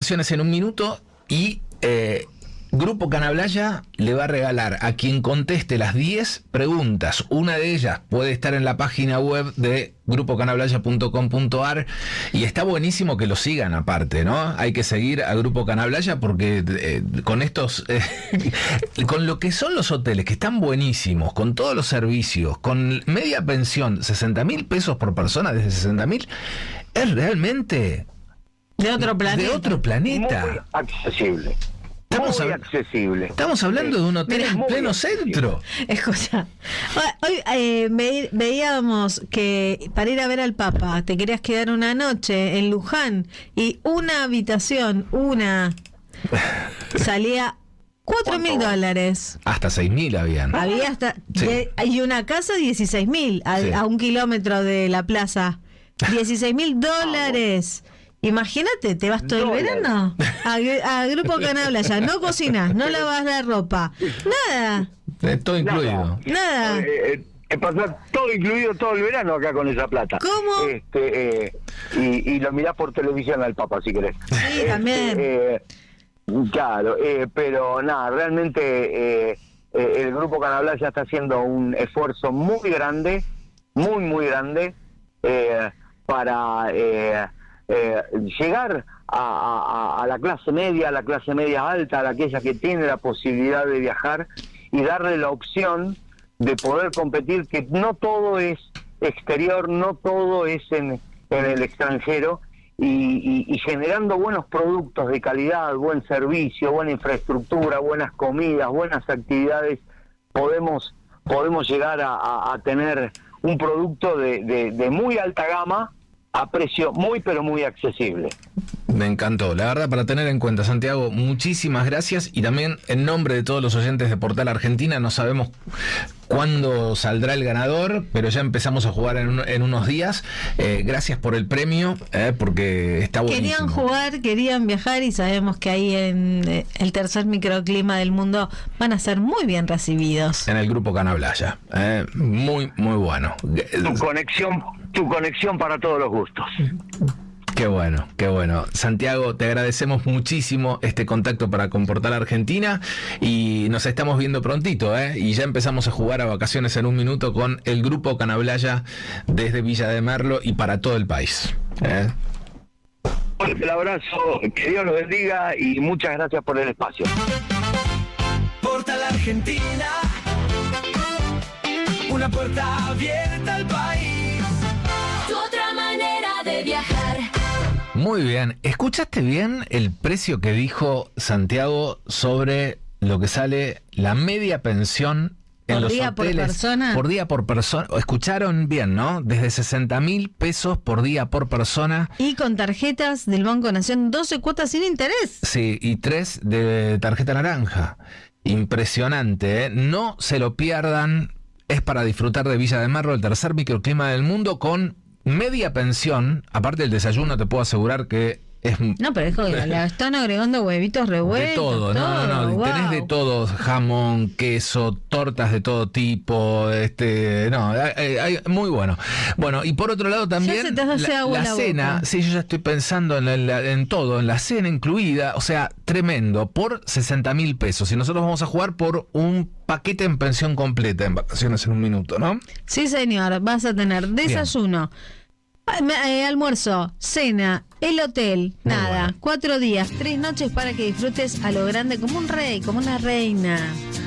Vacaciones en un Minuto y Grupo Canablaya le va a regalar a quien conteste las 10 preguntas. Una de ellas puede estar en la página web de grupocanablaya.com.ar y está buenísimo que lo sigan aparte, ¿no? Hay que seguir a Grupo Canablaya porque con estos, con lo que son los hoteles, que están buenísimos, con todos los servicios, con media pensión, 60.000 pesos por persona, desde 60.000, es realmente de otro planeta. De otro planeta. Muy accesible. Muy accesible. Estamos hablando de un hotel en pleno centro. Escucha, hoy veíamos que para ir a ver al Papa te querías quedar una noche en Luján y una habitación, salía $4.000. Hasta 6.000 habían. Había hasta Sí. y una casa 16.000 Sí. a 1 kilómetro de la plaza. $16.000. Imagínate, te vas todo el verano a Grupo Canablaya, no cocinas, no lavas la ropa, nada. Todo incluido. Nada. Pasar todo incluido todo el verano acá con esa plata. ¿Cómo? Y lo mirás por televisión al Papa si querés. Sí, también. Claro, pero nada, realmente el Grupo Canablaya está haciendo un esfuerzo muy grande, muy grande, para llegar a la clase media, a la clase media alta, a aquella que tiene la posibilidad de viajar y darle la opción de poder competir, que no todo es exterior, no todo es en el extranjero, y generando buenos productos de calidad, buen servicio, buena infraestructura, buenas comidas, buenas actividades, podemos llegar a tener un producto de muy alta gama a precio muy pero muy accesible. Me encantó, la verdad, para tener en cuenta, Santiago, muchísimas gracias, y también en nombre de todos los oyentes de Portal Argentina, no sabemos cuándo saldrá el ganador, pero ya empezamos a jugar en unos días. Gracias por el premio, porque está buenísimo. Querían jugar, querían viajar, y sabemos que ahí en el tercer microclima del mundo van a ser muy bien recibidos. En el Grupo Canablaya, muy bueno. Tu conexión para todos los gustos. Qué bueno, qué bueno. Santiago, te agradecemos muchísimo este contacto para con Portal Argentina, y nos estamos viendo prontito, y ya empezamos a jugar a Vacaciones en un Minuto con el Grupo Canablaya desde Villa de Merlo y para todo el país. Un abrazo, que Dios los bendiga y muchas gracias por el espacio. Portal Argentina, una puerta abierta al país. Tu otra manera de viajar. Muy bien. ¿Escuchaste bien el precio que dijo Santiago sobre lo que sale la media pensión en ¿Por los día por hoteles? persona? Por día por persona. Escucharon bien, ¿no? Desde 60.000 pesos por día por persona. Y con tarjetas del Banco Nación, 12 cuotas sin interés. Sí, y 3 de tarjeta naranja. Impresionante, ¿eh? No se lo pierdan. Es para disfrutar de Villa de Merlo, el tercer microclima del mundo, con media pensión. Aparte del desayuno, te puedo asegurar que es... No, pero dijo que le están agregando huevitos revueltos. De todo, no, wow. tenés de todo, jamón, queso, tortas de todo tipo, hay muy bueno. Bueno, y por otro lado también Ya se te hace agua la la cena, boca. sí, yo ya estoy pensando en todo, en la cena incluida, o sea, tremendo, por 60.000 pesos. Y nosotros vamos a jugar por un paquete en pensión completa en Vacaciones en un Minuto, ¿no? Sí, señor, vas a tener desayuno, almuerzo, cena, el hotel, Muy nada, bueno. 4 días, 3 noches para que disfrutes a lo grande como un rey, como una reina.